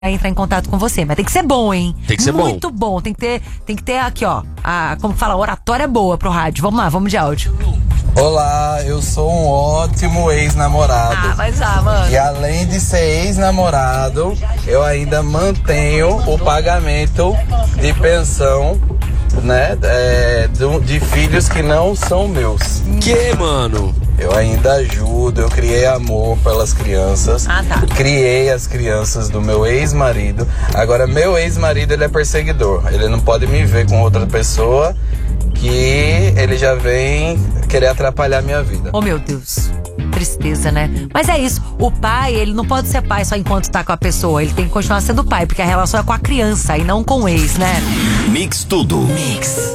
entrar em contato com você, mas tem que ser bom, hein? Tem que ser bom. Muito bom. Tem que ter aqui, ó, como fala, oratória boa pro rádio. Vamos lá, vamos de áudio. Olá, eu sou um ótimo ex-namorado. Mano. E além de ser ex-namorado, eu ainda mantenho o pagamento de pensão, né, de filhos que não são meus. Que, mano? Eu ainda ajudo, eu criei amor pelas crianças. Tá. Criei as crianças do meu ex-marido. Agora, meu ex-marido, ele é perseguidor. Ele não pode me ver com outra pessoa, que ele já vem querer atrapalhar minha vida. Oh, meu Deus. Tristeza, né? Mas é isso. O pai, ele não pode ser pai só enquanto tá com a pessoa. Ele tem que continuar sendo pai, porque a relação é com a criança e não com o ex, né? Mix Tudo. Mix.